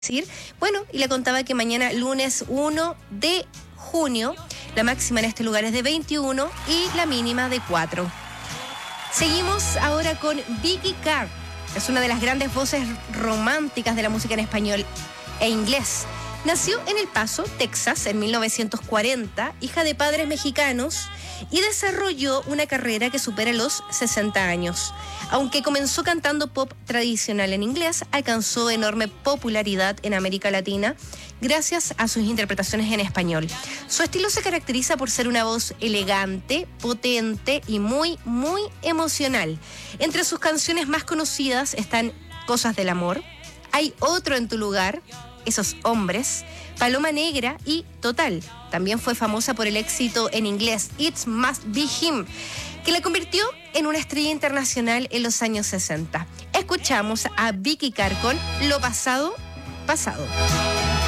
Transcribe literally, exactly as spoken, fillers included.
decir. Bueno, y le contaba que mañana, lunes uno de junio, la máxima en este lugar es de veintiuno y la mínima de cuatro. Seguimos ahora con Vicky Carr. Es una de las grandes voces románticas de la música en español e inglés. Nació en El Paso, Texas, en mil novecientos cuarenta, hija de padres mexicanos, y desarrolló una carrera que supera los sesenta años. Aunque comenzó cantando pop tradicional en inglés, alcanzó enorme popularidad en América Latina gracias a sus interpretaciones en español. Su estilo se caracteriza por ser una voz elegante, potente y muy, muy emocional. Entre sus canciones más conocidas están Cosas del Amor, Hay Otro en Tu Lugar, Esos Hombres, Paloma Negra y Total. También fue famosa por el éxito en inglés It Must Be Him, que la convirtió en una estrella internacional en los años sesenta. Escuchamos a Vicky Carr con Lo Pasado, Pasado.